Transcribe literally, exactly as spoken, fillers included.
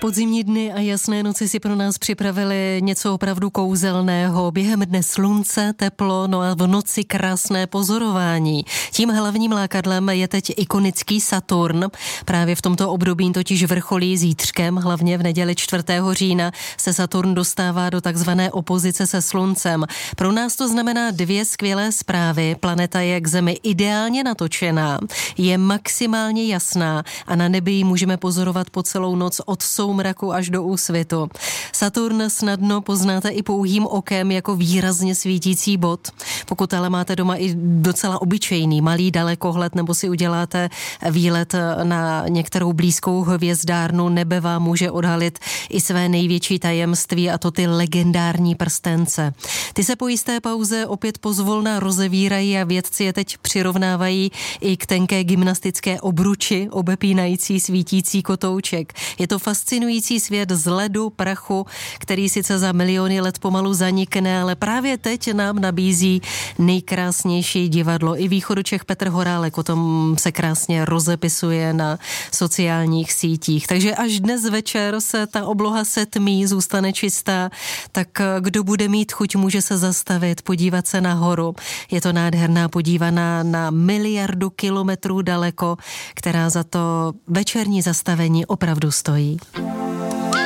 Podzimní dny a jasné noci si pro nás připravili něco opravdu kouzelného. Během dne slunce, teplo, no a v noci krásné pozorování. Tím hlavním lákadlem je teď ikonický Saturn. Právě v tomto období totiž vrcholí zítřkem, hlavně v neděli čtvrtého října, se Saturn dostává do takzvané opozice se sluncem. Pro nás to znamená dvě skvělé zprávy. Planeta je k Zemi ideálně natočená, je maximálně jasná a na nebi ji můžeme pozorovat po celou noc od soumraku až do úsvitu. Saturn snadno poznáte i pouhým okem jako výrazně svítící bod. Pokud ale máte doma i docela obyčejný malý dalekohled nebo si uděláte výlet na některou blízkou hvězdárnu, nebe vám může odhalit i své největší tajemství, a to ty legendární prstence. Ty se po jisté pauze opět pozvolna rozevírají a vědci je teď přirovnávají i k tenké gymnastické obruči obepínající svítící kotouček. Je to fascinující svět z ledu, prachu, který sice za miliony let pomalu zanikne, ale právě teď nám nabízí nejkrásnější divadlo. I východočech Petr Horálek o tom se krásně rozepisuje na sociálních sítích. Takže až dnes večer se ta obloha setmí, zůstane čistá, tak kdo bude mít chuť, může se zastavit, podívat se nahoru. Je to nádherná podívaná na miliardu kilometrů daleko, která za to večerní zastavení opravdu stojí.